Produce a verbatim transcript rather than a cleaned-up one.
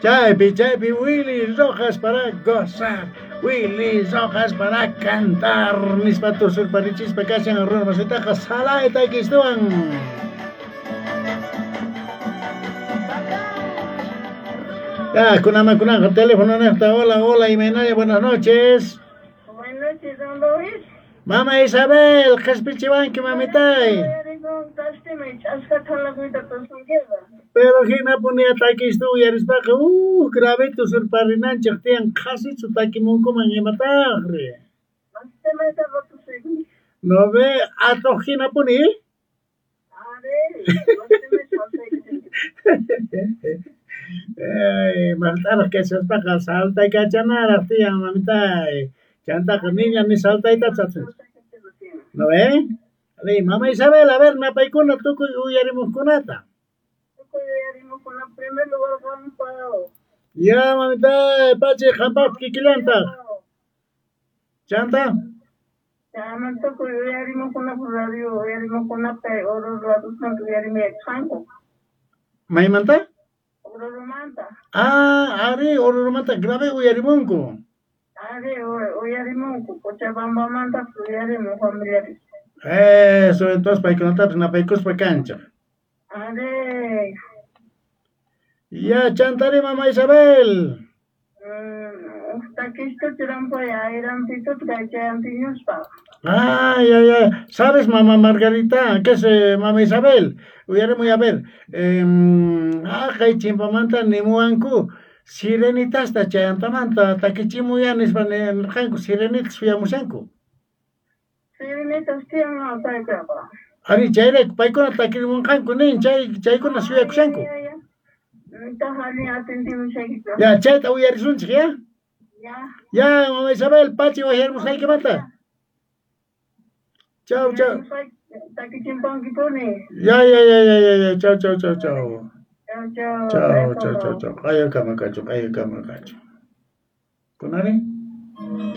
Chaypi, chaypi, Willy Rojas para gozar, Willy Rojas para cantar, nispa tusur parichispa kashan arroz masitaja salay takistuan. Ya, kunama kunama, teléfono nesta, hola, hola, Imenaria, buenas noches. Buenas noches, don Luis. Mama Isabel, Caspichibanki, mamitay. Pero hina ponía taquis tú y eres baja, uh, grave tu surparinan, chaktean casi su taquimunco mañematagre. No ve, a to hina poni. Ay, mantar que se está salta y cachanara, tía, mamitay. Chanta con niña ni salta y tachatzen. ¿No ve? Ay, mamá Isabel, a ver, napaikuna, tú uyaremos kunata. Ya, mamita, pache, jampas, kikilanta. Chanta. ¿Maimanta? Ah, ari, oromanta, grave uyarimunku. Eso, entonces, para que no te napaikos pa cancha. Ya, chantari, mamá Isabel. Ah, ya, ya. ¿Sabes, mamá Margarita? ¿Qué es, eh, mamá Isabel? Uyare muy a ver. Eh, ah, hay chimpamanta ni muanku. Sirenitas ta chayantamanta. Takichimuyanis van en ranku. Sirenitas suyamusanku. Ari, chayrek, paikona takimunkanku nin. Chay, chaykona suyakusanku. Ya, chayta uyarisunchik, ya? Ya, mamá Isabel, pachi ojermus hay que mata. Chao, chao. Ya, ya, ya, ya, ya, ya. Chao, chao, chao, chao. Chao, chao, chao, chao. Ayo kama kacho, ayo kama kacho. ¿Conare?